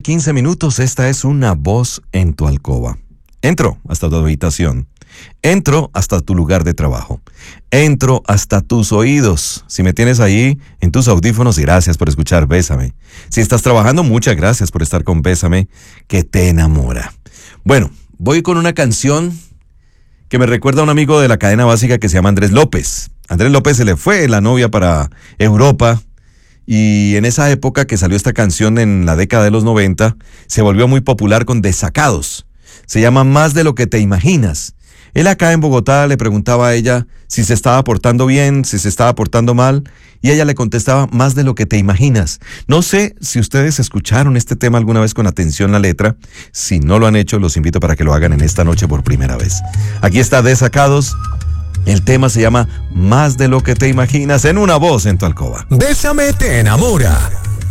15 minutos. Esta es Una Voz en tu Alcoba. Entro hasta tu habitación. Entro hasta tu lugar de trabajo. Entro hasta tus oídos. Si me tienes ahí en tus audífonos, gracias por escuchar Bésame. Si estás trabajando, muchas gracias por estar con Bésame, que te enamora. Bueno, voy con una canción que me recuerda a un amigo de la cadena básica que se llama Andrés López. Andrés López se le fue la novia para Europa. Y en esa época que salió esta canción en la década de los 90, se volvió muy popular con Desacados. Se llama Más de lo que te imaginas. Él acá en Bogotá le preguntaba a ella si se estaba portando bien, si se estaba portando mal, y ella le contestaba más de lo que te imaginas. No sé si ustedes escucharon este tema alguna vez con atención la letra. Si no lo han hecho, los invito para que lo hagan en esta noche por primera vez. Aquí está Desacados. El tema se llama Más de lo que te imaginas en Una Voz en tu Alcoba. Bésame te enamora.